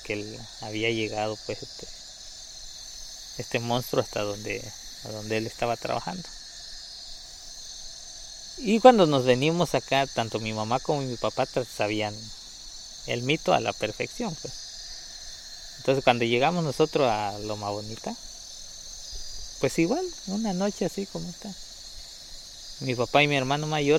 que él había llegado pues este monstruo hasta a donde él estaba trabajando. Y cuando nos venimos acá, tanto mi mamá como mi papá sabían el mito a la perfección, pues. Entonces cuando llegamos nosotros a Loma Bonita, pues igual, una noche así como está. Mi papá y mi hermano mayor